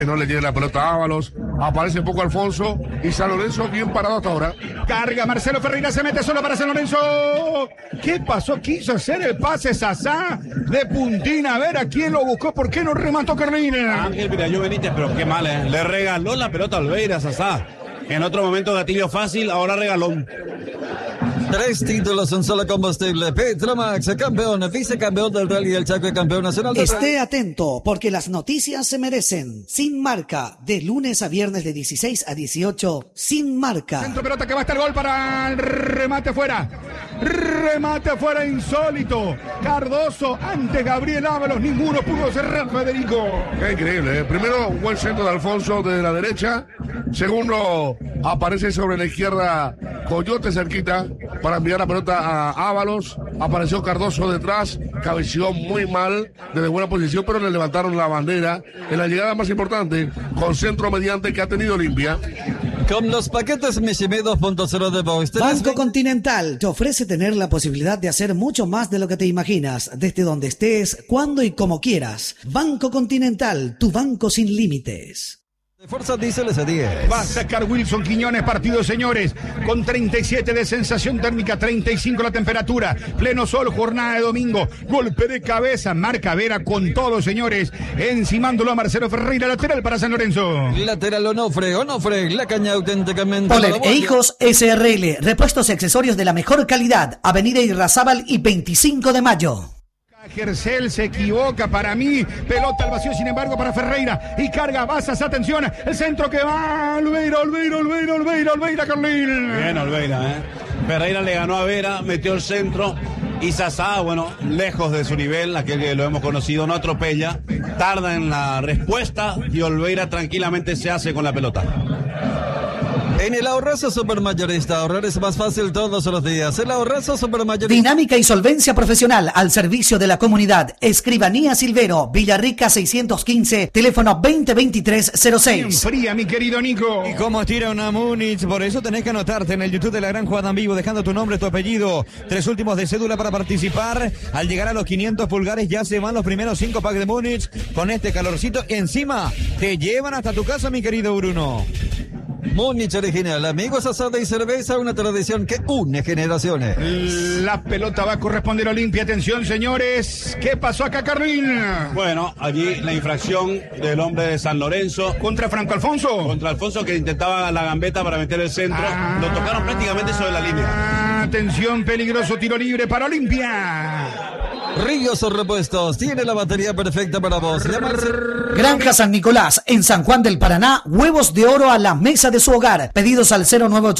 No le llegue la pelota a Ábalos, aparece poco Alfonso y San Lorenzo bien parado hasta ahora. Carga Marcelo Ferreira, se mete solo para San Lorenzo. ¿Qué pasó? Quiso hacer el pase Sasá de puntina. A ver a quién lo buscó, ¿por qué no remató Carolina? Ángel Pirayo Benítez, pero qué mal, ¿eh? Le regaló la pelota a Olveira, Sasá. En otro momento gatillo fácil, ahora regalón. 3 títulos, un solo combustible. Petromax, campeón, vicecampeón del Rally del Chaco y campeón nacional del Esté atento, porque las noticias se merecen. Sin Marca, de lunes a viernes de 16 a 18, Sin Marca. Centro pelota que va a estar gol para el remate fuera. Remate fuera insólito. Cardoso ante Gabriel Ábalos, ninguno pudo cerrar, Federico. Qué increíble, ¿eh? Primero, un buen centro de Alfonso desde la derecha. Segundo, aparece sobre la izquierda Coyote cerquita para enviar la pelota a Ábalos. Apareció Cardoso detrás, cabeció muy mal, desde buena posición, pero le levantaron la bandera en la llegada más importante, con centro mediante que ha tenido Olimpia. Con los paquetes Mishimi 2.0 de Voice. Banco Continental te ofrece tener la posibilidad de hacer mucho más de lo que te imaginas, desde donde estés, cuando y como quieras. Banco Continental, tu banco sin límites. Fuerza Diesel S10. Va a sacar Wilson Quiñones, partido, señores, con 37 de sensación térmica, 35 la temperatura, pleno sol, jornada de domingo, golpe de cabeza, marca Vera con todo, señores, encimándolo a Marcelo Ferreira, lateral para San Lorenzo. Lateral Onofre, la caña auténticamente. Poler e Hijos SRL, repuestos y accesorios de la mejor calidad, Avenida Irrazábal y 25 de mayo. Gercel se equivoca para mí, pelota al vacío sin embargo para Ferreira y carga Bazas, atención, el centro que va, Olveira, Carlín. Bien Olveira, Ferreira le ganó a Vera, metió el centro y Sasá, bueno, lejos de su nivel, aquel que lo hemos conocido, no atropella, tarda en la respuesta y Olveira tranquilamente se hace con la pelota. En el Ahorrazo Supermayorista, ahorrar es más fácil todos los días. El Ahorrazo Supermayorista. Dinámica y solvencia profesional al servicio de la comunidad. Escribanía Silvero, Villarrica 615, teléfono 2023-06. Fría, mi querido Nico. ¿Y cómo tira una Múnich? Por eso tenés que anotarte en el YouTube de La Gran Jugada en Vivo, dejando tu nombre, tu apellido, 3 últimos de cédula para participar. Al llegar a los 500 pulgares ya se van los primeros 5 packs de Múnich con este calorcito. Encima te llevan hasta tu casa, mi querido Bruno. Múnich original, amigos, asada y cerveza, una tradición que une generaciones. La pelota va a corresponder a Olimpia. Atención, señores. ¿Qué pasó acá, Carlín? Bueno, allí la infracción del hombre de San Lorenzo. ¿Contra Franco Alfonso? Contra Alfonso, que intentaba la gambeta para meter el centro. Lo tocaron prácticamente sobre la línea. Atención, peligroso tiro libre para Olimpia. Ríos Repuestos tiene la batería perfecta para vos. Granja San Nicolás, en San Juan del Paraná, huevos de oro a la mesa de su hogar. Pedidos al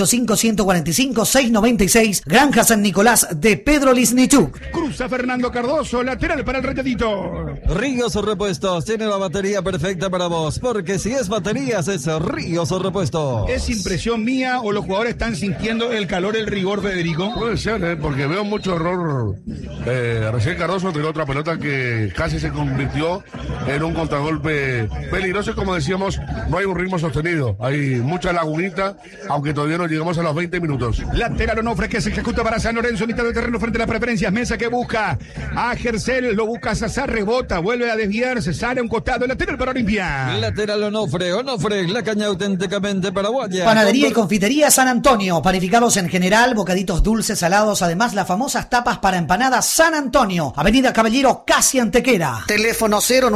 0985-145-696. Granja San Nicolás de Pedro Lisnichuk. Cruza Fernando Cardoso, lateral para el Rayadito. Ríos Repuestos tiene la batería perfecta para vos, porque si es baterías es Ríos Repuestos. ¿Es impresión mía o los jugadores están sintiendo el calor, el rigor, Federico? Puede ser, porque veo mucho error. Recién Cardoso tiró otra pelota que casi se convirtió en un contragolpe peligroso y, como decíamos, no hay un ritmo sostenido. Hay mucha lagunita, aunque todavía no llegamos a los 20 minutos. Lateral Onofre que se ejecuta para San Lorenzo, mitad de terreno frente a las preferencias. Mesa que busca a Gercel, lo busca a Sasá, rebota, vuelve a desviarse, sale a un costado, lateral para Olimpia. Lateral Onofre, la caña auténticamente paraguaya. Panadería y confitería San Antonio, panificados en general, bocaditos dulces, salados, además las famosas tapas para empanadas San Antonio. Avenida Caballero, casi Antequera. Teléfono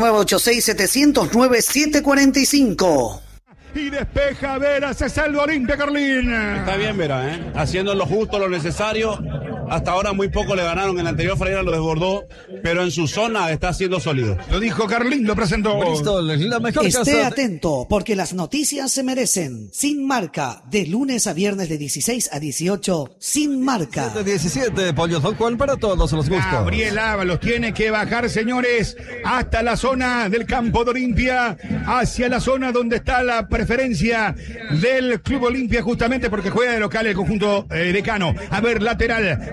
0986-709-745. Y despeja Vera, se salva Olimpia, Carlín. Está bien Vera, haciendo lo justo, lo necesario. Hasta ahora muy poco le ganaron, el anterior Ferreira lo desbordó, pero en su zona está siendo sólido. Lo dijo Carlín, lo presentó. Bristol, la mejor Esté casa. atento, porque las noticias se merecen. Sin Marca, de lunes a viernes de 16 a 18, Sin Marca. 17, Pollo Don Juan para todos los gustos. Gabriel Ábalos tiene que bajar, señores, hasta la zona del campo de Olimpia, hacia la zona donde está la preferencia del Club Olimpia, justamente porque juega de local el conjunto decano. A ver, lateral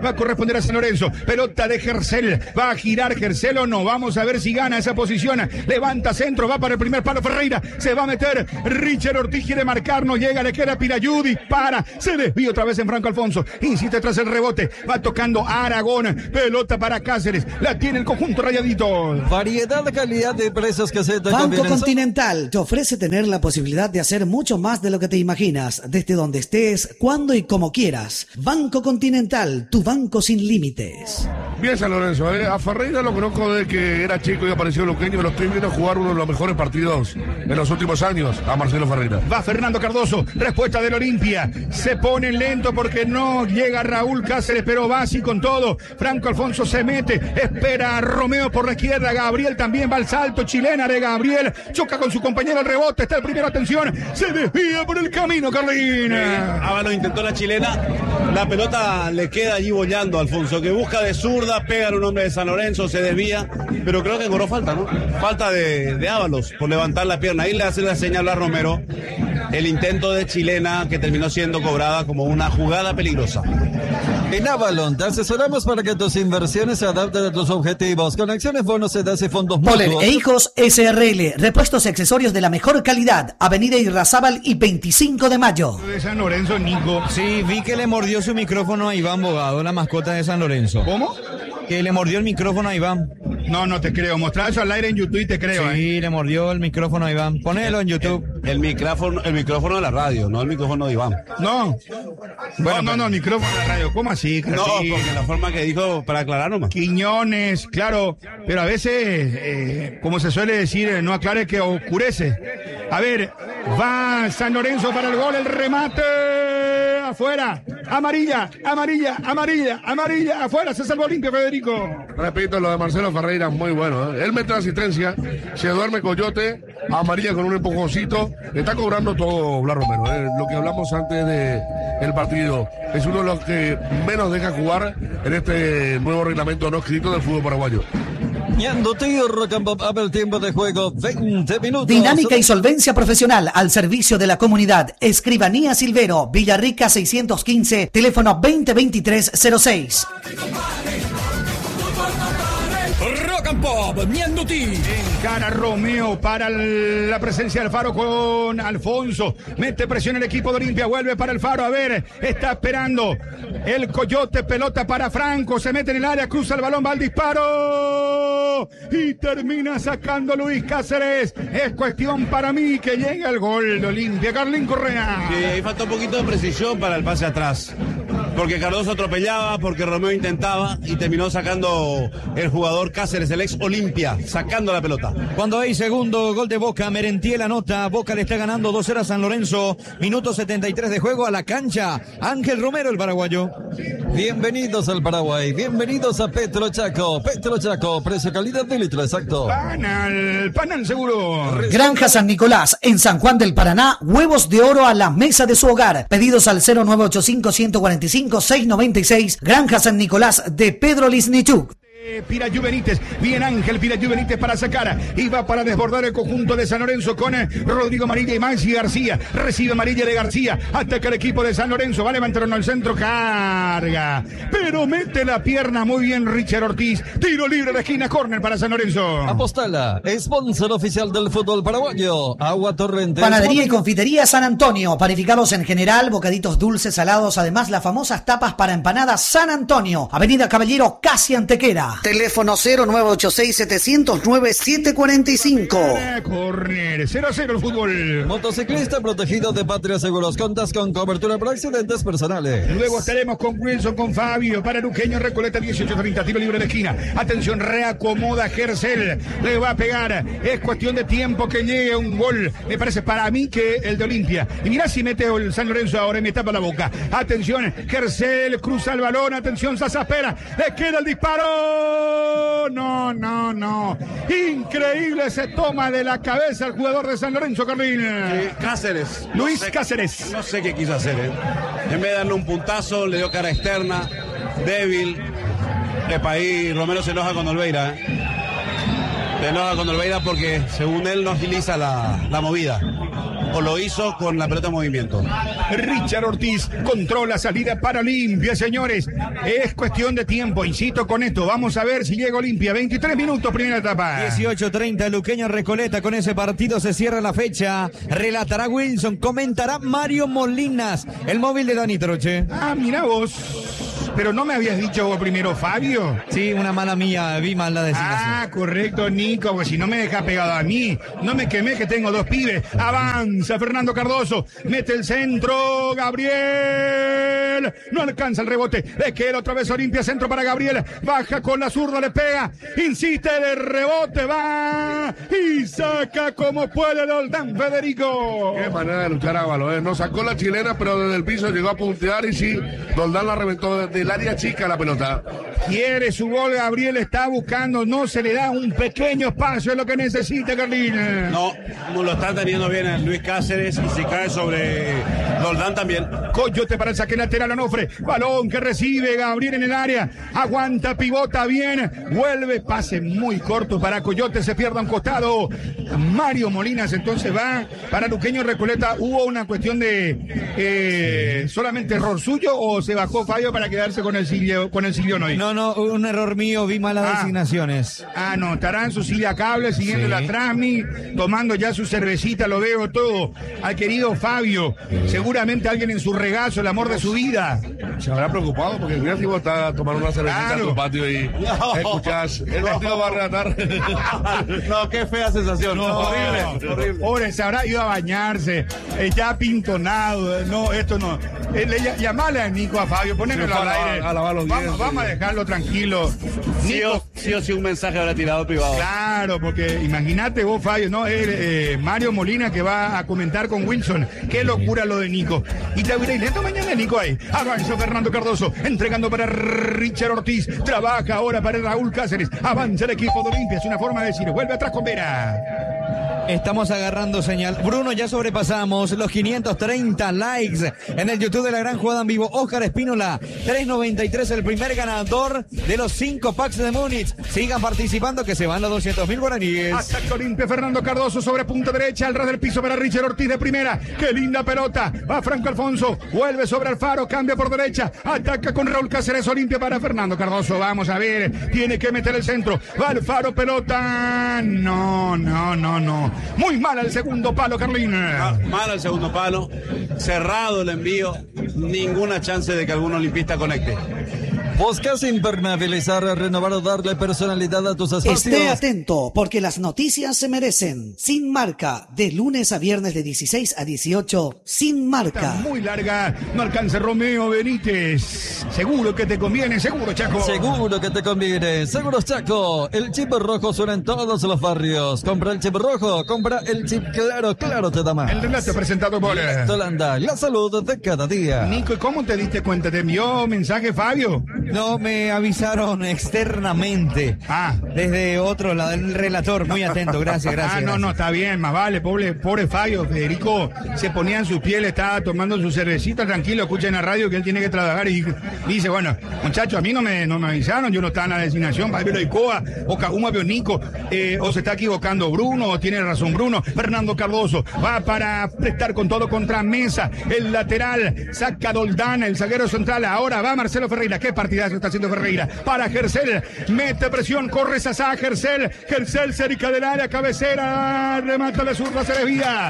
va a corresponder a San Lorenzo. Pelota de Gercel, va a girar Gercel o no, vamos a ver si gana esa posición. Levanta centro, va para el primer palo Ferreira, se va a meter Richard Ortiz, quiere marcar, no llega, le queda Pirayú, dispara, se desvía otra vez en Franco Alfonso, insiste tras el rebote, va tocando Aragón, pelota para Cáceres, la tiene el conjunto rayadito. Variedad, calidad de precios que se te Banco convienen. Continental te ofrece tener la posibilidad de hacer mucho más de lo que te imaginas, desde donde estés, cuando y como quieras. Banco Continental, tu banco sin límites. Bien San Lorenzo, a Ferreira lo conozco de que era chico y apareció Luqueño, pero estoy viendo jugar uno de los mejores partidos en los últimos años a Marcelo Ferreira. Va Fernando Cardoso, respuesta del Olimpia, se pone lento porque no llega Raúl Cáceres, pero va así con todo. Franco Alfonso se mete, espera a Romeo por la izquierda, Gabriel también va al salto, chilena de Gabriel, choca con su compañero al rebote, está el primero, atención, se desvía por el camino, Carlina. Ábalos intentó la chilena, la pelota le queda allí bollando a Alfonso, que busca de zurda, pega a un hombre de San Lorenzo, se desvía, pero creo que cobró falta, ¿no? Falta de Ábalos por levantar la pierna, ahí le hace la señal a Romero, el intento de chilena que terminó siendo cobrada como una jugada peligrosa. En Avalon te asesoramos para que tus inversiones se adapten a tus objetivos. Con acciones, bonos, sedas y fondos Polen mutuos. e Hijos SRL, repuestos y accesorios de la mejor calidad. Avenida Irrazábal y 25 de mayo. De San Lorenzo, Nico. Sí, vi que le mordió su micrófono a Iván Bogado, la mascota de San Lorenzo. ¿Cómo? Que le mordió el micrófono a Iván. No te creo, mostrar eso al aire en YouTube y te creo. Sí, le mordió el micrófono a Iván. Ponelo en YouTube. El micrófono de la radio, no el micrófono de Iván. No, no, micrófono de la radio, ¿cómo así? No, porque la forma que dijo, para aclarar nomás. Quiñones, claro, pero a veces, como se suele decir, no aclare que oscurece. A ver, va San Lorenzo para el gol, el remate, afuera, amarilla, afuera, se salvó limpio, Federico. Repito, lo de Marcelo Ferreira es muy bueno, Él mete la asistencia, se duerme Coyote, amarilla con un empujoncito, está cobrando todo Blas Romero, lo que hablamos antes del partido. Es uno de los que menos deja jugar en este nuevo reglamento no escrito del fútbol paraguayo. Ñando Tío Rocambop, abre el tiempo de juego, 20 minutos. Dinámica y solvencia profesional al servicio de la comunidad. Escribanía Silvero, Villarrica 615, teléfono 2023-06. Rock and Pop, Ñandutí. Encara Romeo para la presencia del Faro con Alfonso. Mete presión el equipo de Olimpia, vuelve para el Faro. A ver, está esperando el Coyote, pelota para Franco. Se mete en el área, cruza el balón, va al disparo. Y termina sacando Luis Cáceres. Es cuestión para mí que llegue el gol de Olimpia. Carlín Correa. Sí, ahí falta un poquito de precisión para el pase atrás. Porque Cardoso atropellaba, porque Romeo intentaba y terminó sacando el jugador Cáceres, el ex Olimpia, sacando la pelota. Cuando hay segundo gol de Boca, Merentiel anota. Boca le está ganando 2-0 a San Lorenzo. Minuto 73 de juego a la cancha. Ángel Romero, el paraguayo. Bienvenidos al Paraguay, bienvenidos a Petro Chaco. Petro Chaco, precio calidad de litro exacto. Panal seguro. Granja San Nicolás, en San Juan del Paraná, huevos de oro a la mesa de su hogar. Pedidos al 0985-145-696. Granja San Nicolás de Pedro Lisnichuk. Pirayú Benítez, bien Ángel Pirayú Benítez para sacar y va para desbordar el conjunto de San Lorenzo con Rodrigo Amarilla y Maxi García. Recibe Amarilla de García, ataca el equipo de San Lorenzo, va a levantarlo al centro, carga, pero mete la pierna muy bien Richard Ortiz. Tiro libre de esquina, córner para San Lorenzo. Apostala, sponsor oficial del fútbol paraguayo. Agua Torrente. Panadería y confitería San Antonio, panificados en general, bocaditos dulces, salados, además las famosas tapas para empanadas San Antonio, Avenida Caballero, casi Antequera. Teléfono 0986-709-745. Córner, 0-0 el fútbol. Motociclista protegido de Patria Seguros. Contas con cobertura para accidentes personales. Luego estaremos con Wilson, con Fabio, para Luqueño, Recoleta 18-30, tiro libre de esquina. Atención, reacomoda Gercel, le va a pegar. Es cuestión de tiempo que llegue un gol. Me parece para mí que el de Olimpia. Y mirá si mete el San Lorenzo ahora y me tapa la boca. Atención, Gercel cruza el balón. Atención, Sasa espera. Le queda el disparo. No. Increíble, se toma de la cabeza el jugador de San Lorenzo, Carlín. Cáceres. Luis Cáceres. No sé qué quiso hacer, En vez de darle un puntazo, le dio cara externa, débil. Epa, ahí Romero se enoja con Olveira, Se enoja con Olveira porque según él no agiliza la movida. O lo hizo con la pelota en movimiento. Richard Ortiz controla salida para Olimpia, señores. Es cuestión de tiempo, insisto con esto. Vamos a ver si llega Olimpia. 23 minutos, primera etapa. 18:30, Luqueño Recoleta. Con ese partido se cierra la fecha. Relatará Wilson, comentará Mario Molinas. El móvil de Dani Troche. Ah, mira vos. Pero no me habías dicho vos primero, Fabio. Sí, una mala mía, vi mal la designación. Ah, correcto, Nico, porque si no me deja pegado a mí. No me quemé que tengo 2 pibes. Avanza Fernando Cardoso. Mete el centro. Gabriel. No alcanza el rebote. Le queda otra vez Olimpia. Centro para Gabriel. Baja con la zurda, le pega. Insiste de rebote. Va. Y saca como puede Doldán Federico. Qué manera de luchar Ábalos, ¿eh? No sacó la chilena, pero desde el piso llegó a puntear y sí, Doldán la reventó desde el área chica la pelota. Quiere su gol, Gabriel está buscando, no se le da un pequeño espacio, es lo que necesita Carlina. No lo está teniendo bien Luis Cáceres y si cae sobre Doldán también. Coyote para el saque lateral, Onofre, balón que recibe Gabriel en el área, aguanta, pivota bien, vuelve, pase muy corto para Coyote, se pierde a un costado. Mario Molinas entonces va para Luqueño Recoleta. ¿Hubo una cuestión de solamente error suyo o se bajó Fabio para quedarse con el sillón hoy? No, un error mío, vi malas designaciones. No, estará en su silla cable siguiendo la Trasmi, tomando ya su cervecita, lo veo todo. Al querido Fabio, seguramente alguien en su regazo, el amor de su vida. Se habrá preocupado porque mira si vos estás tomando una cervecita en tu patio y escuchás, el vestido va a relatar. No, qué fea sensación. Horrible. Pobre, se habrá ido a bañarse, ya pintonado. No, esto no. Llamale a Nico, a Fabio, ponémelo al aire. Vamos a dejarlo tranquilo. Nico, Sí o sí un mensaje habrá tirado privado. Claro, porque imagínate vos, Fabio, ¿no? Mario Molina que va a comentar con Wilson. Qué locura lo de Nico. Y te diré lento mañana, Nico, ahí. Avanza Fernando Cardoso, entregando para Richard Ortiz. Trabaja ahora para Raúl Cáceres. Avanza el equipo de Olimpia. Es una forma de decir, vuelve atrás con Vera. Estamos agarrando señal. Bruno, ya sobrepasamos los 530 likes en el YouTube de La Gran Jugada en Vivo. Óscar Espínola, 3.93, el primer ganador de los 5 packs de Múnich. Sigan participando que se van los 200.000 guaraníes. Ataca Olimpia, Fernando Cardoso sobre punta derecha, al ras del piso para Richard Ortiz de primera. Qué linda pelota. Va Franco Alfonso, vuelve sobre Alfaro, cambia por derecha. Ataca con Raúl Cáceres, Olimpia para Fernando Cardoso. Vamos a ver, tiene que meter el centro. Va Alfaro, pelota. No. Muy mal el segundo palo, Carlina. Mal el segundo palo. Cerrado el envío. Ninguna chance de que algún olimpista conecte. ¿Buscas impermeabilizar, renovar o darle personalidad a tus espacios? Esté atento, porque las noticias se merecen. Sin Marca, de lunes a viernes de 16 a 18, Sin Marca. Está muy larga, no alcanza Romeo Benítez. Seguro que te conviene, seguro, Chaco. Seguro que te conviene, seguro, Chaco. El chip rojo suena en todos los barrios. Compra el chip rojo, compra el chip claro te da más. El relato presentado por Holanda, la salud de cada día. Nico, ¿y cómo te diste cuenta? ¿Te envió mensaje Fabio? No, me avisaron externamente. Desde otro lado, el relator, muy atento, gracias. No, está bien, más vale, pobre Fabio. Federico se ponía en su piel, estaba tomando su cervecita, tranquilo, escucha en la radio que él tiene que trabajar y dice, bueno, muchachos, a mí no me avisaron, yo no estaba en la designación, Fabio Icoa, o Cajuma Nico, o se está equivocando Bruno, o tiene razón Bruno. Fernando Cardoso va para prestar con todo contra Mesa, el lateral, saca Doldán, el zaguero central, ahora va Marcelo Ferreira, qué partidazo está haciendo Ferreira, para Gercel, mete presión, corre Sasá, Gercel cerca del área, cabecera, remata la zurda, se desvía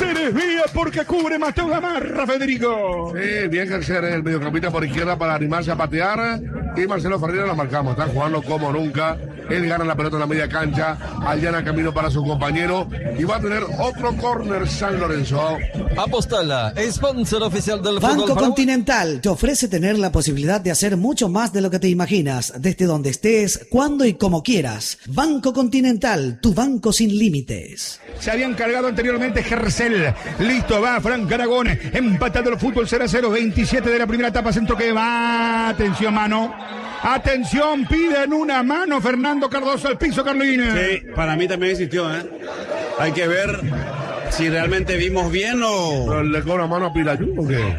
porque cubre Mateo Gamarra, Federico. Sí, bien Gercel, el mediocampista por izquierda para animarse a patear, y Marcelo Ferreira lo marcamos, están jugando como nunca, él gana la pelota en la media cancha, allana camino para su compañero, y va a tener otro córner San Lorenzo. Apostala, sponsor oficial del Banco fútbol. Continental te ofrece tener la posibilidad de hacer mucho más de lo que te imaginas, desde donde estés, cuando y como quieras. Banco Continental, tu banco sin límites. Se habían cargado anteriormente Gercel. Listo, va Frank Aragón. Empatado el fútbol 0-0, 27 de la primera etapa, centro que va. Atención, mano. Atención, piden una mano. Fernando Cardoso al piso, Carlina. Sí, para mí también existió, Hay que ver si realmente vimos bien o... ¿Pero le cobra mano a Pilayú o qué?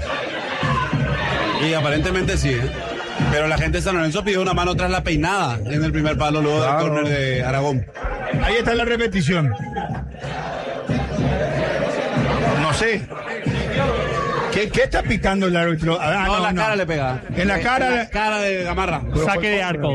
Y aparentemente sí, Pero la gente de San Lorenzo pidió una mano tras la peinada en el primer palo luego del córner de Aragón. Ahí está la repetición. No sé. ¿Qué está pitando el árbitro? Cara le pega. En la cara. Cara de Gamarra. Saque de arco.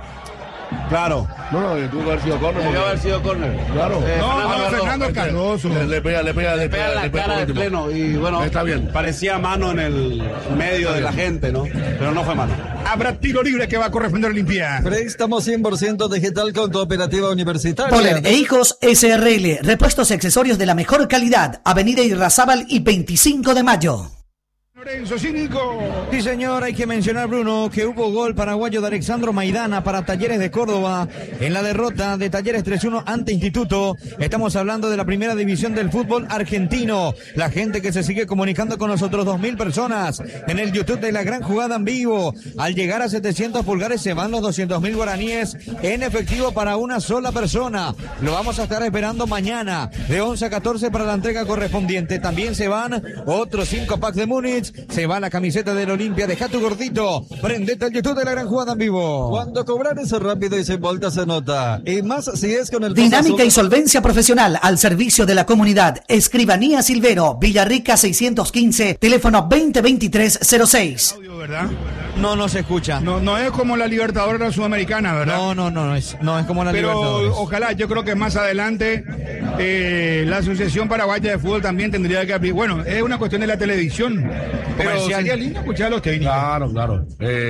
Claro. No, tuvo que haber sido córner. Debió haber sido córner. Claro. Fernando Cardoso. Le pega en la cara de pleno. Y bueno, está bien. Parecía mano en el medio de la gente, ¿no? Pero no fue mano. Habrá tiro libre que va a corresponder a Olimpia. Préstamo 100% digital con Cooperativa Universitaria. Polen e Hijos SRL, repuestos y accesorios de la mejor calidad. Avenida Irrazábal y 25 de mayo. Lorenzo Cínico. Sí, señor, hay que mencionar, Bruno, que hubo gol paraguayo de Alexandro Maidana para Talleres de Córdoba en la derrota de Talleres 3-1 ante Instituto. Estamos hablando de la primera división del fútbol argentino. La gente que se sigue comunicando con nosotros, 2.000 personas en el YouTube de La Gran Jugada en vivo. Al llegar a 700 pulgares se van los 200.000 guaraníes en efectivo para una sola persona. Lo vamos a estar esperando mañana de 11 a 14 para la entrega correspondiente. También se van otros 5 packs de Múnich. Se va la camiseta del Olimpia. Deja tu gordito. Prendete al YouTube de La Gran Jugada en vivo. Cuando cobrar es rápido y sin vuelta se nota. Y más si es con el Dinámica y solvencia profesional al servicio de la comunidad. Escribanía Silvero, Villarrica 615, teléfono 2023-06. Audio, ¿verdad? No se escucha. No es como la Libertadores Sudamericana, ¿verdad? No es como la Libertadores. Pero ojalá, yo creo que más adelante la Asociación Paraguaya de Fútbol también tendría que abrir. Bueno, es una cuestión de la televisión. Pero Comercial. sería lindo escuchar a los técnicos. Claro.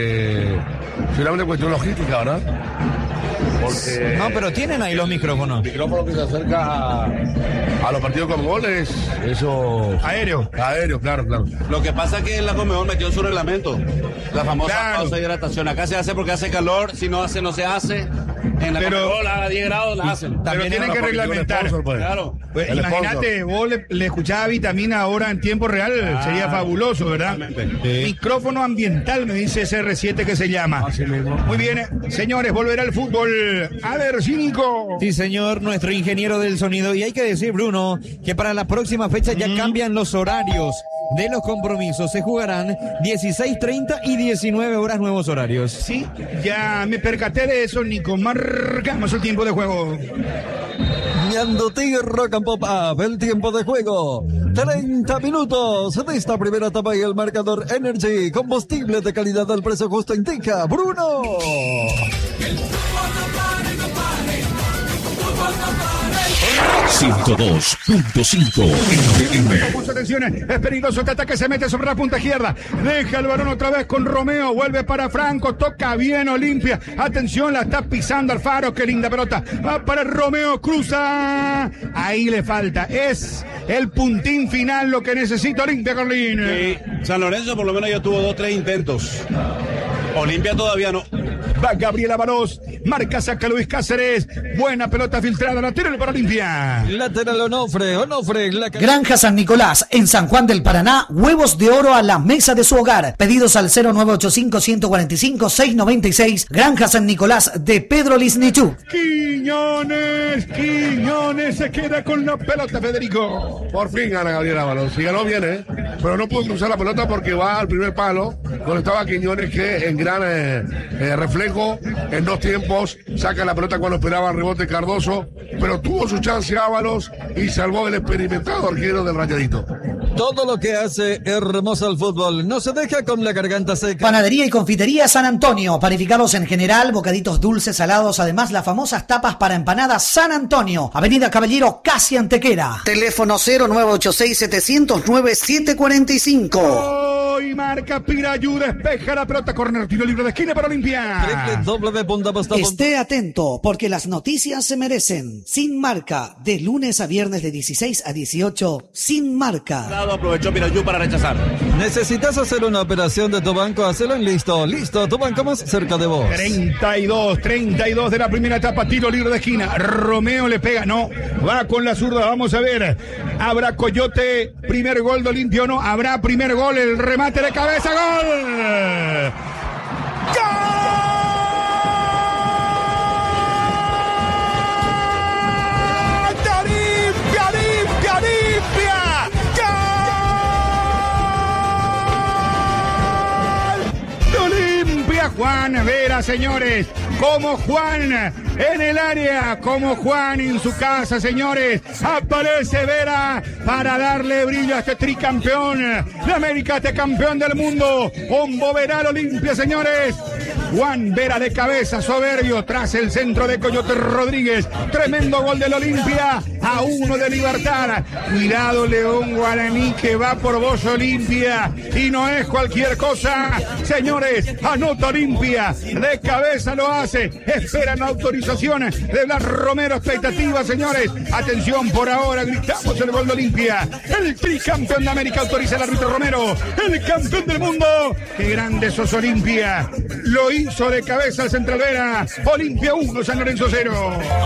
Será una cuestión logística, ¿verdad? Porque No, pero tienen ahí los micrófonos. el micrófono que se acerca a los partidos con goles, eso... Aéreo. Claro. Lo que pasa es que la Conmebol metió en su reglamento la famosa pausa de hidratación. Acá se hace porque hace calor, si no hace, no se hace. En la Conmebol a 10 grados la hacen. Pero tienen que reglamentar. Claro. Pues, El imagínate, vos le escuchabas vitamina ahora en tiempo real, sería fabuloso, ¿verdad? Sí. Micrófono ambiental, me dice SR7 que se llama. Así mismo. Muy bien, señores, volverá el fútbol. A ver, Cínico. Sí, señor, nuestro ingeniero del sonido. Y hay que decir, Bruno, que para la próxima fecha ya cambian los horarios de los compromisos. Se jugarán 16:30 y 19 horas nuevos horarios. Sí, ya me percaté de eso, Nico. Marcamos el tiempo de juego. Ñandutí Rock and Pop Up, el tiempo de juego. 30 minutos de esta primera etapa y el marcador Energy. Combustible de calidad al precio justo indica Bruno. 102.5 FM. Mucha atención, es peligroso este ataque, se mete sobre la punta izquierda, deja el balón otra vez con Romeo, vuelve para Franco, toca bien Olimpia, atención, la está pisando Alfaro, qué linda pelota, va para Romeo, cruza, ahí le falta, es el puntín final lo que necesita Olimpia, Carlín. San Lorenzo por lo menos ya tuvo 2-3 intentos. Olimpia todavía no. Va Gabriela Barós, marca, saca Luis Cáceres, buena pelota filtrada, la tira para Olimpia. Lateral Onofre, la Granja San Nicolás, en San Juan del Paraná, huevos de oro a la mesa de su hogar. Pedidos al 0985-145-696, Granja San Nicolás de Pedro Lisnichú. Quiñones se queda con la pelota, Federico. Por fin gana Gabriel Ábalos. Si ganó bien, pero no pudo cruzar la pelota porque va al primer palo, donde estaba Quiñones, que en gran reflejo, en 2 tiempos, saca la pelota cuando esperaba el rebote Cardoso, pero tuvo su chance Ábalos y salvó el experimentado arquero del Rayadito. Todo lo que hace hermoso el fútbol. No se deja con la garganta seca. Panadería y confitería San Antonio, panificados en general, bocaditos dulces, salados, además las famosas tapas para empanadas San Antonio, Avenida Caballero, casi Antequera. Teléfono 0986-709-745. Hoy marca Pirayú, despeja la pelota, corner, tiro libre de esquina para Olimpia. Esté atento, porque las noticias se merecen. Sin Marca, de lunes a viernes de 16 a 18, Sin Marca. Aprovechó Pirayú para rechazar. ¿Necesitas hacer una operación de tu banco? Hazlo en Listo, tu banco más cerca de vos. 32 de la primera etapa, tiro libre de esquina. Romeo le pega, no, va con la zurda, vamos a ver. Habrá Coyote, primer gol de Olimpia o no, habrá primer gol, el remate de cabeza, gol. ¡Gol! Juan Vera Vera, señores. Como Juan en el área, como Juan en su casa, señores. Aparece Vera para darle brillo a este tricampeón de América, este campeón del mundo. Un Boveral Olimpia, señores. Juan Vera de cabeza, soberbio, tras el centro de Coyote Rodríguez. Tremendo gol del Olimpia, a 1 de Libertad. Cuidado León Guaraní, que va por vos Olimpia, y no es cualquier cosa. Señores, anota Olimpia, de cabeza lo hace. Esperan la autorización de Blas Romero, expectativa, señores. Atención, por ahora gritamos el gol de Olimpia. El tricampeón de América autoriza el árbitro Romero. El campeón del mundo. Qué grande sos Olimpia. Lo hizo de cabeza el Central Vera. Olimpia 1, San Lorenzo 0.